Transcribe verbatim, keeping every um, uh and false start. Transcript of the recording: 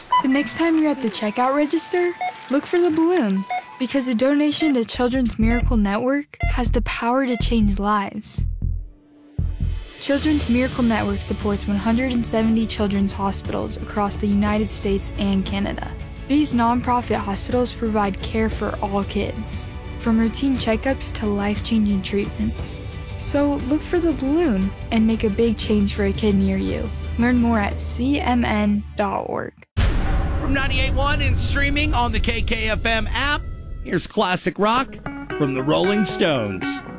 The next time you're at the checkout register, look for the balloon, because a donation to Children's Miracle Network has the power to change lives. Children's Miracle Network supports one hundred seventy children's hospitals across the United States and Canada. These nonprofit hospitals provide care for all kids, from routine checkups to life-changing treatments. So look for the balloon and make a big change for a kid near you. Learn more at c m n dot org. From ninety-eight point one and streaming on the K K F M app, here's classic rock from the Rolling Stones.